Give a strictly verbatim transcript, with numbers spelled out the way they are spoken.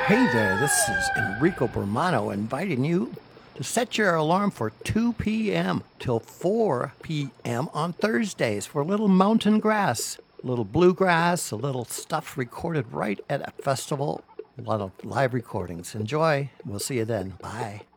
Hey there, this is Enrico Bermano inviting you to set your alarm for two p.m. till four p.m. on Thursdays for a little mountain grass, a little bluegrass, a little stuff recorded right at a festival, a lot of live recordings. Enjoy. We'll see you then. Bye.